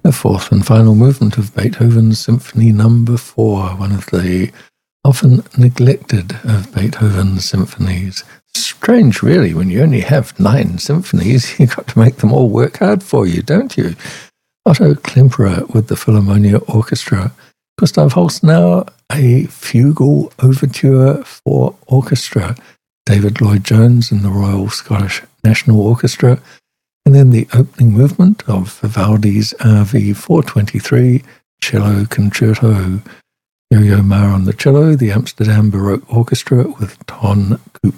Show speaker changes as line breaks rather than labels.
The fourth and final movement of Beethoven's Symphony No. 4, one of the often neglected of Beethoven's symphonies. Strange, really, when you only have 9 symphonies, you've got to make them all work hard for you, don't you? Otto Klemperer with the Philharmonia Orchestra. Gustav Holst now, a fugal overture for orchestra. David Lloyd-Jones and the Royal Scottish National Orchestra. And then the opening movement of Vivaldi's RV 423, Cello Concerto. Yo-Yo Ma on the cello, the Amsterdam Baroque Orchestra with Ton Koop